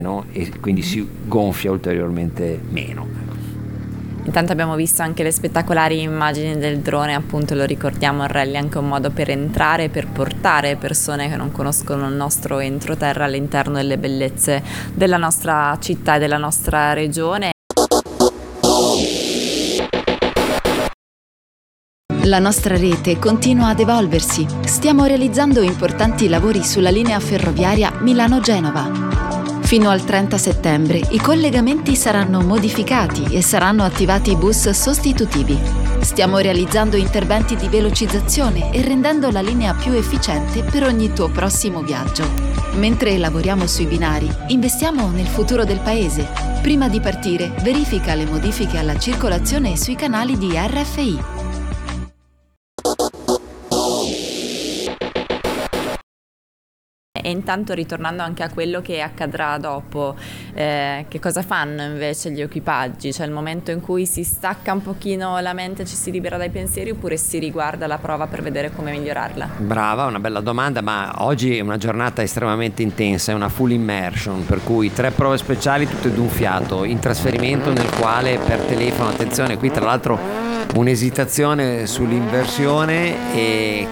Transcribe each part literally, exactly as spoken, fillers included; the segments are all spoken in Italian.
no? E quindi si gonfia ulteriormente meno. Intanto abbiamo visto anche le spettacolari immagini del drone, appunto lo ricordiamo, il rally è anche un modo per entrare, per portare persone che non conoscono il nostro entroterra all'interno delle bellezze della nostra città e della nostra regione. La nostra rete continua ad evolversi. Stiamo realizzando importanti lavori sulla linea ferroviaria Milano-Genova. Fino al trenta settembre i collegamenti saranno modificati e saranno attivati bus sostitutivi. Stiamo realizzando interventi di velocizzazione e rendendo la linea più efficiente per ogni tuo prossimo viaggio. Mentre lavoriamo sui binari, investiamo nel futuro del paese. Prima di partire, verifica le modifiche alla circolazione sui canali di R F I. E intanto, ritornando anche a quello che accadrà dopo, eh, che cosa fanno invece gli equipaggi? C'è il momento in cui si stacca un pochino la mente, ci si libera dai pensieri, oppure si riguarda la prova per vedere come migliorarla? Brava, una bella domanda, ma oggi è una giornata estremamente intensa, è una full immersion, per cui tre prove speciali tutte d'un fiato, in trasferimento nel quale per telefono, attenzione, qui tra l'altro un'esitazione sull'inversione e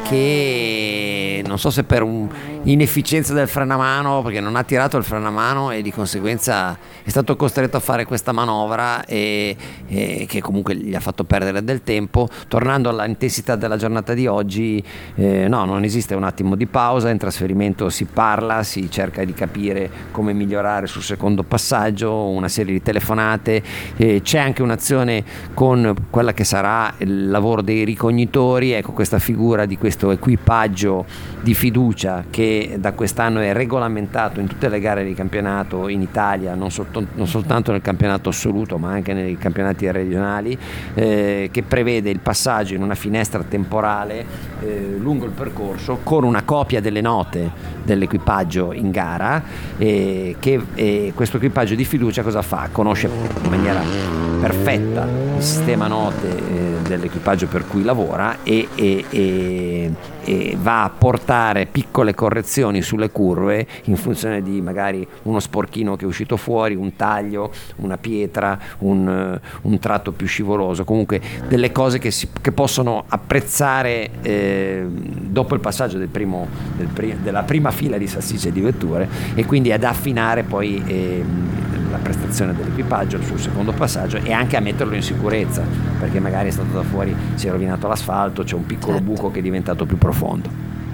che non so se per un'inefficienza del frenamano, perché non ha tirato il frenamano e di conseguenza è stato costretto a fare questa manovra e, e che comunque gli ha fatto perdere del tempo. Tornando all'intensità della giornata di oggi, eh, no, non esiste un attimo di pausa, in trasferimento si parla, si cerca di capire come migliorare sul secondo passaggio, una serie di telefonate, eh, c'è anche un'azione con quella che sarà il lavoro dei ricognitori, ecco, questa figura di questo equipaggio di fiducia che da quest'anno è regolamentato in tutte le gare di campionato in Italia, non, solto, non soltanto nel campionato assoluto ma anche nei campionati regionali, eh, che prevede il passaggio in una finestra temporale eh, lungo il percorso con una copia delle note dell'equipaggio in gara, eh, che eh, questo equipaggio di fiducia cosa fa? Conosce in maniera perfetta il sistema note eh, dell'equipaggio per cui lavora e, e, e, e va a portare piccole correzioni sulle curve in funzione di magari uno sporchino che è uscito fuori, un taglio, una pietra, un, un tratto più scivoloso, comunque delle cose che, si, che possono apprezzare eh, dopo il passaggio del primo, del pri, della prima fila di salsicce di vetture, e quindi ad affinare poi eh, la prestazione dell'equipaggio sul secondo passaggio e anche a metterlo in sicurezza, perché magari è stato da fuori, si è rovinato l'asfalto, c'è un piccolo certo. buco che è diventato più profondo.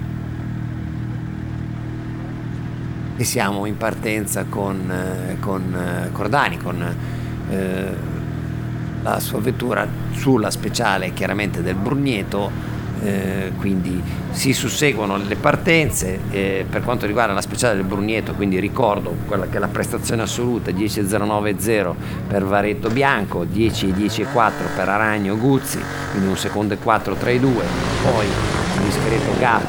E siamo in partenza con, con Cordani, con eh, la sua vettura sulla speciale chiaramente del Brugneto. Eh, quindi si susseguono le partenze. Eh, per quanto riguarda la speciale del Brugneto, quindi ricordo quella che è la prestazione assoluta: dieci virgola zero nove zero per Varetto Bianco, dieci dieci e quattro per Aragno Guzzi, quindi un secondo e quattro tra i due, poi un discreto gap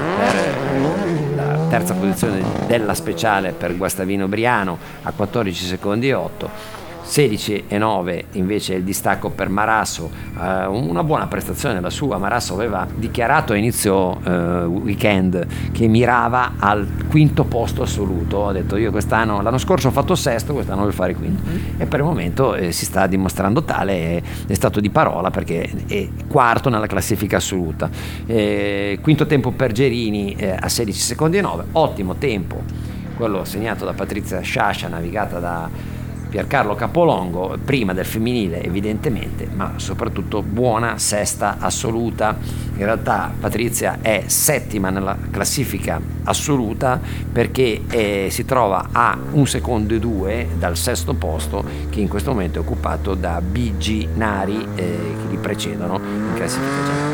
per la terza posizione della speciale per Guastavino Briano a quattordici secondi e otto. sedici e nove invece il distacco per Marasso, eh, una buona prestazione la sua. Marasso aveva dichiarato a inizio eh, weekend che mirava al quinto posto assoluto, ha detto io quest'anno, l'anno scorso ho fatto sesto, quest'anno voglio fare quinto, mm-hmm. e per il momento eh, si sta dimostrando tale, è, è stato di parola perché è quarto nella classifica assoluta. Eh, quinto tempo per Gerini eh, a sedici secondi e nove, ottimo tempo quello segnato da Patrizia Sciascia, navigata da Piercarlo Capolongo, prima del femminile evidentemente, ma soprattutto buona sesta assoluta. In realtà Patrizia è settima nella classifica assoluta perché eh, si trova a un secondo e due dal sesto posto, che in questo momento è occupato da B G Nari, eh, che li precedono in classifica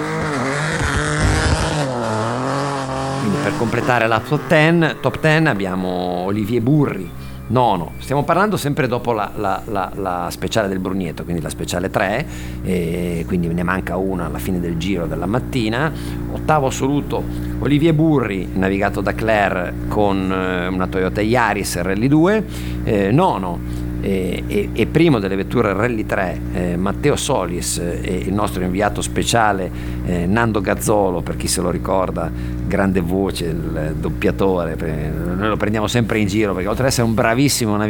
generale. Quindi per completare la top dieci, top dieci abbiamo Olivier Burri, nono. Stiamo parlando sempre dopo la, la, la, la speciale del Brugneto, quindi la speciale tre, e quindi ne manca una alla fine del giro della mattina. Ottavo assoluto Olivier Burri, navigato da Claire con una Toyota Yaris Rally due. Eh, nono e, e, e primo delle vetture Rally tre eh, Matteo Solis e eh, il nostro inviato speciale eh, Nando Gazzolo, per chi se lo ricorda, grande voce, il doppiatore. Noi lo prendiamo sempre in giro perché oltre ad essere un bravissimo navigatore